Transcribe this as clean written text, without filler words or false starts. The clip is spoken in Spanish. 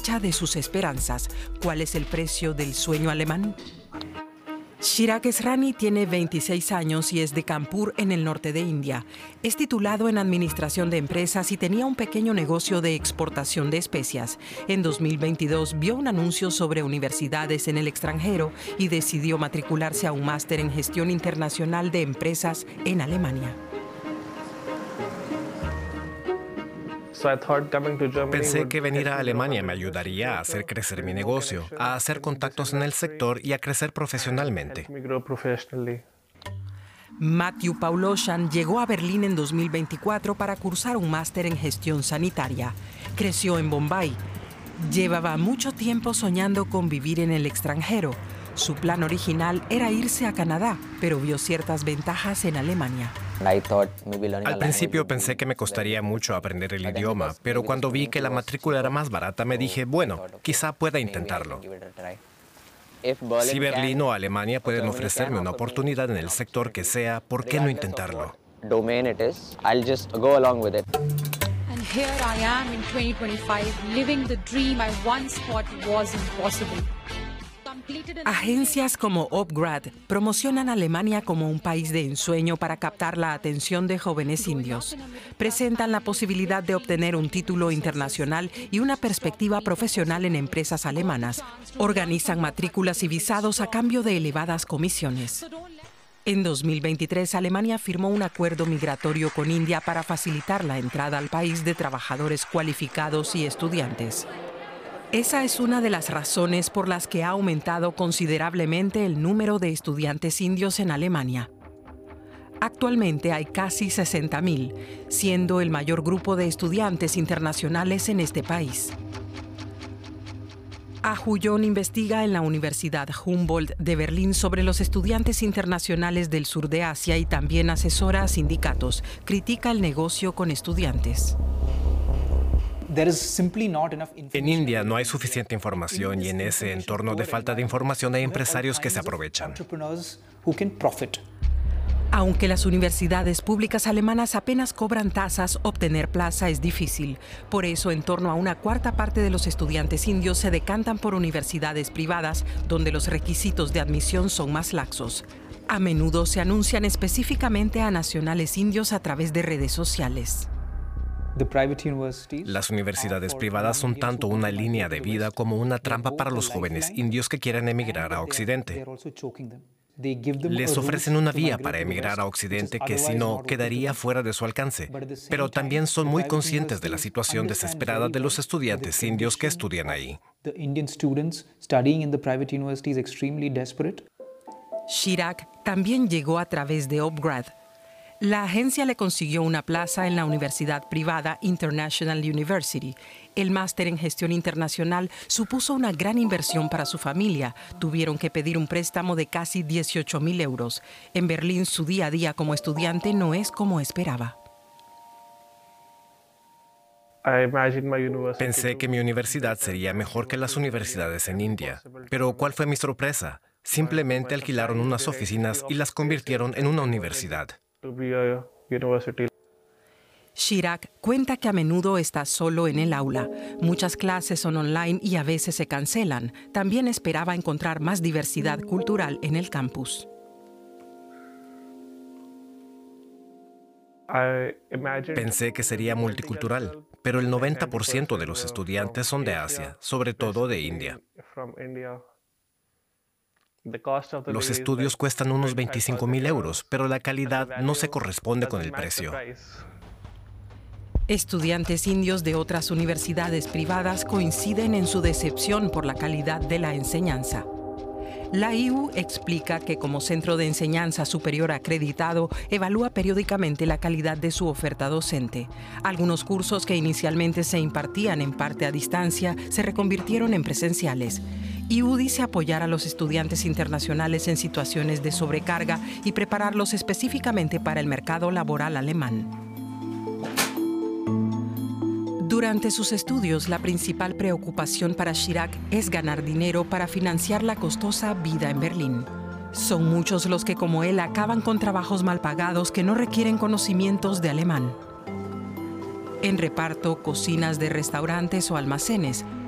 cosecha de sus esperanzas. ¿Cuál es el precio del sueño alemán? Chirag Esrani tiene 26 años y es de Kanpur, en el norte de India. Es titulado en Administración de Empresas y tenía un pequeño negocio de exportación de especias. En 2022 vio un anuncio sobre universidades en el extranjero y decidió matricularse a un máster en Gestión Internacional de Empresas en Alemania. Pensé que venir a Alemania me ayudaría a hacer crecer mi negocio, a hacer contactos en el sector y a crecer profesionalmente. Matthew Pauloshan llegó a Berlín en 2024 para cursar un máster en gestión sanitaria. Creció en Bombay. Llevaba mucho tiempo soñando con vivir en el extranjero. Su plan original era irse a Canadá, pero vio ciertas ventajas en Alemania. Al principio pensé que me costaría mucho aprender el idioma, pero cuando vi que la matrícula era más barata me dije, bueno, quizá pueda intentarlo. Si Berlín o Alemania pueden ofrecerme una oportunidad en el sector que sea, ¿por qué no intentarlo? And here I am in 2025, living the dream I once thought was impossible. Agencias como Opgrad promocionan a Alemania como un país de ensueño para captar la atención de jóvenes indios. Presentan la posibilidad de obtener un título internacional y una perspectiva profesional en empresas alemanas. Organizan matrículas y visados a cambio de elevadas comisiones. En 2023, Alemania firmó un acuerdo migratorio con India para facilitar la entrada al país de trabajadores cualificados y estudiantes. Esa es una de las razones por las que ha aumentado considerablemente el número de estudiantes indios en Alemania. Actualmente hay casi 60.000, siendo el mayor grupo de estudiantes internacionales en este país. Ahuyon investiga en la Universidad Humboldt de Berlín sobre los estudiantes internacionales del sur de Asia y también asesora a sindicatos. Critica el negocio con estudiantes. En India no hay suficiente información y en ese entorno de falta de información hay empresarios que se aprovechan. Aunque las universidades públicas alemanas apenas cobran tasas, obtener plaza es difícil. Por eso, en torno a una cuarta parte de los estudiantes indios se decantan por universidades privadas, donde los requisitos de admisión son más laxos. A menudo se anuncian específicamente a nacionales indios a través de redes sociales. Las universidades privadas son tanto una línea de vida como una trampa para los jóvenes indios que quieren emigrar a Occidente. Les ofrecen una vía para emigrar a Occidente que, si no, quedaría fuera de su alcance. Pero también son muy conscientes de la situación desesperada de los estudiantes indios que estudian ahí. Chirag también llegó a través de Opgrad. La agencia le consiguió una plaza en la universidad privada International University. El máster en gestión internacional supuso una gran inversión para su familia. Tuvieron que pedir un préstamo de casi 18.000 euros. En Berlín, su día a día como estudiante no es como esperaba. Pensé que mi universidad sería mejor que las universidades en India. Pero ¿cuál fue mi sorpresa? Simplemente alquilaron unas oficinas y las convirtieron en una universidad. Chirag cuenta que a menudo está solo en el aula. Muchas clases son online y a veces se cancelan. También esperaba encontrar más diversidad cultural en el campus. Pensé que sería multicultural, pero el 90% de los estudiantes son de Asia, sobre todo de India. Los estudios cuestan unos 25.000 euros, pero la calidad no se corresponde con el precio. Estudiantes indios de otras universidades privadas coinciden en su decepción por la calidad de la enseñanza. La IU explica que como centro de enseñanza superior acreditado, evalúa periódicamente la calidad de su oferta docente. Algunos cursos que inicialmente se impartían en parte a distancia se reconvirtieron en presenciales. IU dice apoyar a los estudiantes internacionales en situaciones de sobrecarga y prepararlos específicamente para el mercado laboral alemán. Durante sus estudios, la principal preocupación para Chirag es ganar dinero para financiar la costosa vida en Berlín. Son muchos los que, como él, acaban con trabajos mal pagados que no requieren conocimientos de alemán. En reparto, cocinas de restaurantes o almacenes,